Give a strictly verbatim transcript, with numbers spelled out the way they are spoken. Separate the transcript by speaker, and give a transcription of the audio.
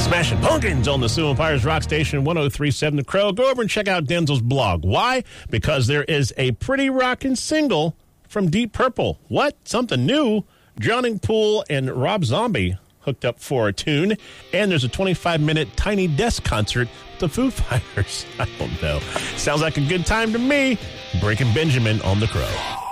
Speaker 1: Smashing Pumpkins on the Sioux Empires Rock Station one oh three point seven The Crow. Go over and check out Denzel's blog. Why? Because there is a pretty rockin' single from Deep Purple. What? Something new? Drowning Pool and Rob Zombie hooked up for a tune. And there's a twenty-five minute Tiny Desk concert with the Foo Fighters. I don't know. Sounds like a good time to me. Breaking Benjamin on The Crow.